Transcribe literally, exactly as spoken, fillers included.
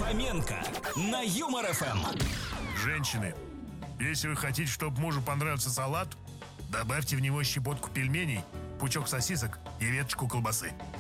Фоменко на Юмор эф эм. Женщины, если вы хотите, чтобы мужу понравился салат, добавьте в него щепотку пельменей, пучок сосисок и веточку колбасы.